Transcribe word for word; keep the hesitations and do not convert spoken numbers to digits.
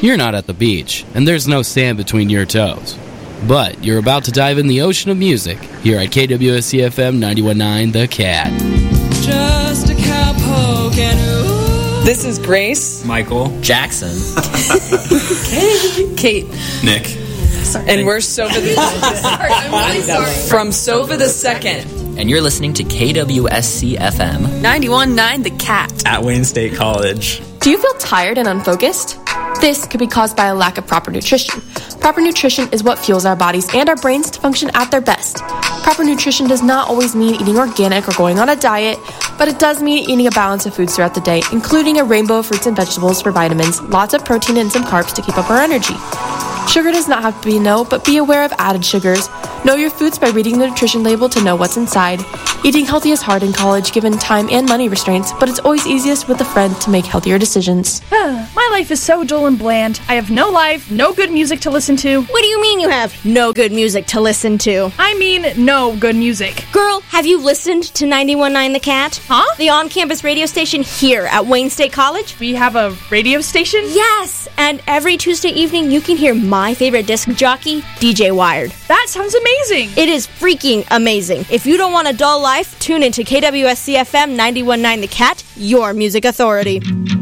You're not at the beach, and there's no sand between your toes. But you're about to dive in the ocean of music here at K W S C F M ninety-one point nine The Cat. Just a cowpoke and ooh. This is Grace. Michael. Jackson. Kate. Kate. Nick. Sorry. And we're Sova the Sorry, I'm really sorry. From Sova the Second. And you're listening to K W S C F M ninety-one point nine The Cat. At Wayne State College. Do you feel tired and unfocused? This could be caused by a lack of proper nutrition. Proper nutrition is what fuels our bodies and our brains to function at their best. Proper nutrition does not always mean eating organic or going on a diet, but it does mean eating a balance of foods throughout the day, including a rainbow of fruits and vegetables for vitamins, lots of protein and some carbs to keep up our energy. Sugar does not have to be a no, but be aware of added sugars. Know your foods by reading the nutrition label to know what's inside. Eating healthy is hard in college given time and money restraints, but it's always easiest with a friend to make healthier decisions. My life is so dull and bland. I have no life, no good music to listen to. What do you mean you have no good music to listen to? I mean no good music. Girl, have you listened to ninety-one point nine The Cat? Huh? The on-campus radio station here at Wayne State College? We have a radio station? Yes! And every Tuesday evening you can hear my favorite disc jockey, D J Wired. That sounds amazing! It is freaking amazing. If you don't want a dull life, tune into K W S C F M ninety-one point nine The Cat, your music authority.